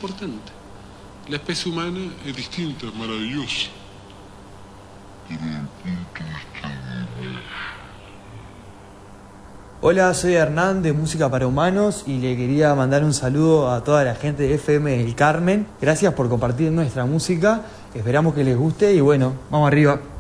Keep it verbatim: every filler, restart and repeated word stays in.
importante. La especie humana es distinta, es maravillosa. Pero desde el punto de vista de... Hola, soy Hernán de Música para Humanos y le quería mandar un saludo a toda la gente de F M El Carmen. Gracias por compartir nuestra música, esperamos que les guste y bueno, vamos arriba.